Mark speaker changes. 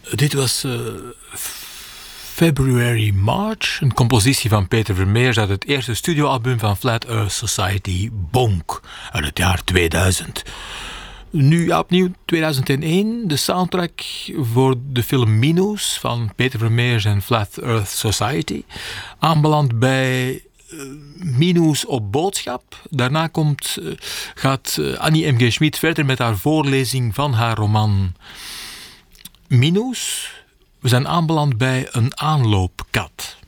Speaker 1: Dit was February March, een compositie van Peter Vermeers uit het eerste studioalbum van Flat Earth Society, Bonk, uit het jaar 2000. Nu opnieuw 2001, de soundtrack voor de film Minus van Peter Vermeers en Flat Earth Society. Aanbeland bij Minus op boodschap. Daarna gaat Annie M.G. Schmid verder met haar voorlezing van haar roman Minus. We zijn aanbeland bij Een aanloopkat.